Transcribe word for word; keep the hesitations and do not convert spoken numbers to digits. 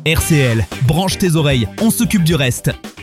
R C L, branche tes oreilles, on s'occupe du reste.